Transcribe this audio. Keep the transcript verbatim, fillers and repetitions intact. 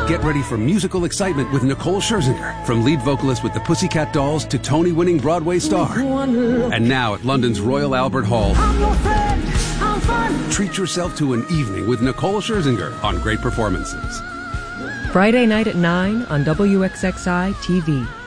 Get ready for musical excitement with Nicole Scherzinger, from lead vocalist with the Pussycat Dolls to Tony-winning Broadway star. And now at London's Royal Albert Hall, treat yourself to an evening with Nicole Scherzinger on Great Performances. Friday night at nine on W X X I T V.